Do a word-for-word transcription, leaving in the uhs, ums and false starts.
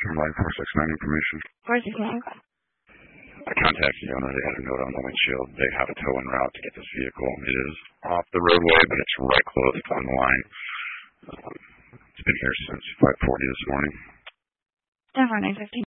Line four six nine information. four six nine. I contacted the owner. They had a note on the windshield. They have a tow en route to get this vehicle. It is off the roadway, but it's right close on the line. Um, it's been here since five forty this morning. ten four nine fifteen.